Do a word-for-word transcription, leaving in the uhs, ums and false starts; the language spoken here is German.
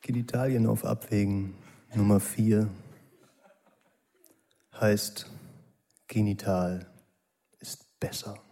Genitalien auf Abwägen. Nummer vier heißt Genital ist besser.